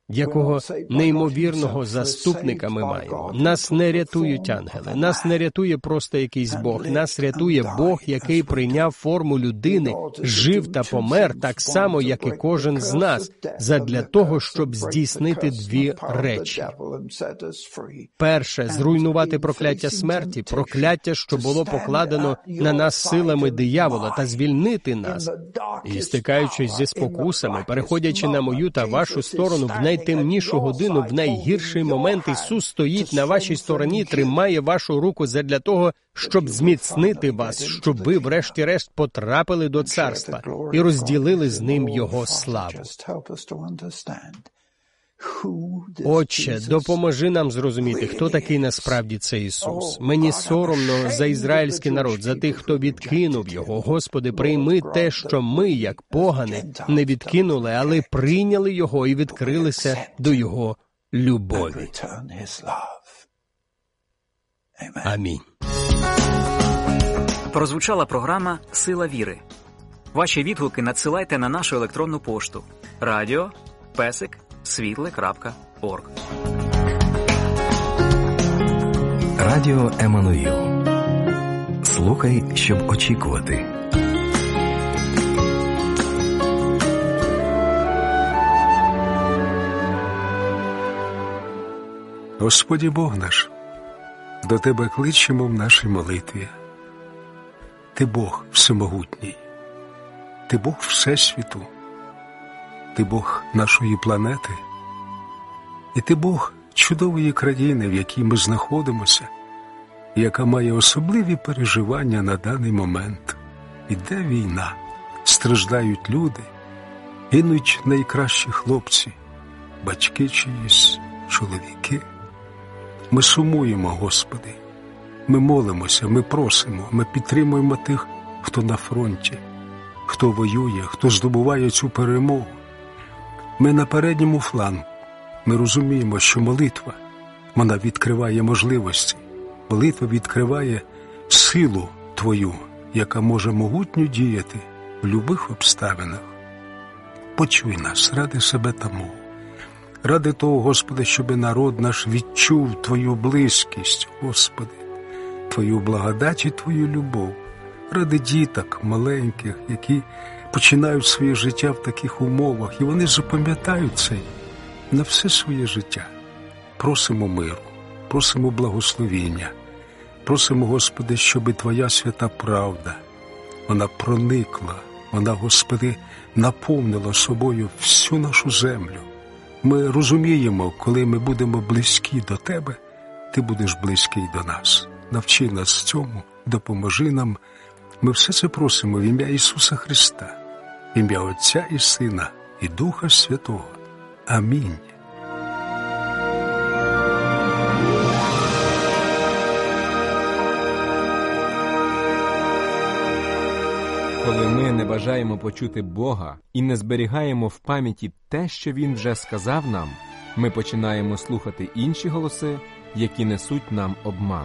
Якого неймовірного заступника ми маємо. Нас не рятують ангели, нас не рятує просто якийсь Бог, нас рятує Бог, який прийняв форму людини, жив та помер так само, як і кожен з нас, задля того, щоб здійснити дві речі. Перше – зруйнувати прокляття смерті, прокляття, що було покладено на нас силами диявола, та звільнити нас. І стикаючись зі спокусами, переходячи на мою та вашу сторону в найтемнішу годину, в найгірший момент, Ісус стоїть на вашій стороні, тримає вашу руку задля того, щоб зміцнити вас, щоб ви, врешті-решт, потрапили до царства і розділили з ним Його славу. Отче, допоможи нам зрозуміти, хто такий насправді цей Ісус. Мені соромно за ізраїльський народ, за тих, хто відкинув Його. Господи, прийми те, що ми, як погани, не відкинули, але прийняли Його і відкрилися до Його любові. Амінь. Прозвучала програма «Сила віри». Ваші відгуки надсилайте на нашу електронну пошту radio@світле.орг. Радіо Еммануїл. Слухай, щоб очікувати. Господи Бог наш, до Тебе кличемо в нашій молитві. Ти Бог всемогутній, Ти Бог Всесвіту, Ти Бог нашої планети, і Ти Бог чудової країни, в якій ми знаходимося, яка має особливі переживання на даний момент. Іде війна, страждають люди, гинуть найкращі хлопці, батьки чиїсь, чоловіки. Ми сумуємо, Господи, ми молимося, ми просимо, ми підтримуємо тих, хто на фронті, хто воює, хто здобуває цю перемогу. Ми на передньому флангу. Ми розуміємо, що молитва, вона відкриває можливості. Молитва відкриває силу Твою, яка може могутньо діяти в любих обставинах. Почуй нас ради себе та мого. Ради того, Господи, щоби народ наш відчув Твою близькість, Господи, Твою благодать і Твою любов. Ради діток маленьких, які починають своє життя в таких умовах, і вони запам'ятають це на все своє життя. Просимо миру, просимо благословіння, просимо, Господи, щоби Твоя свята правда, вона проникла, вона, Господи, наповнила собою всю нашу землю. Ми розуміємо, коли ми будемо близькі до Тебе, Ти будеш близький до нас. Навчи нас цьому, допоможи нам. Ми все це просимо в ім'я Ісуса Христа, в ім'я Отця і Сина, і Духа Святого. Амінь. Коли ми не бажаємо почути Бога і не зберігаємо в пам'яті те, що Він вже сказав нам, ми починаємо слухати інші голоси, які несуть нам обман.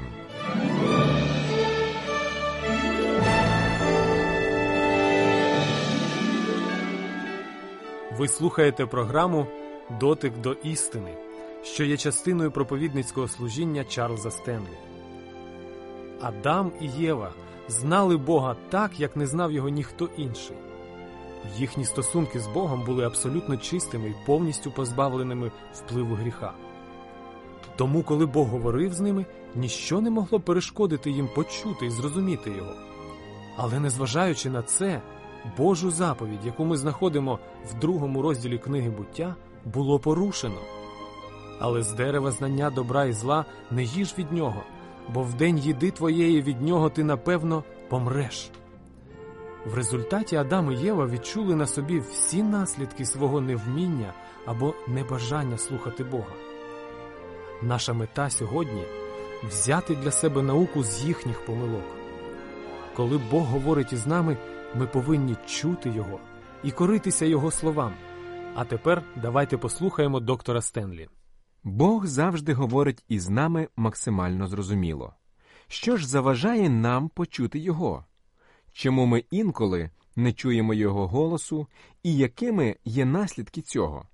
Ви слухаєте програму «Дотик до істини», що є частиною проповідницького служіння Чарльза Стенлі. Адам і Єва знали Бога так, як не знав його ніхто інший. Їхні стосунки з Богом були абсолютно чистими і повністю позбавленими впливу гріха. Тому, коли Бог говорив з ними, ніщо не могло перешкодити їм почути і зрозуміти Його. Але незважаючи на це, Божу заповідь, яку ми знаходимо в 2 розділі книги «Буття», було порушено. Але з дерева знання добра і зла не їж від нього, бо в день їди твоєї від нього ти, напевно, помреш. В результаті Адам і Єва відчули на собі всі наслідки свого невміння або небажання слухати Бога. Наша мета сьогодні – взяти для себе науку з їхніх помилок. Коли Бог говорить із нами, ми повинні чути Його і коритися Його словам. А тепер давайте послухаємо доктора Стенлі. Бог завжди говорить із нами максимально зрозуміло. Що ж заважає нам почути Його? Чому ми інколи не чуємо Його голосу і якими є наслідки цього?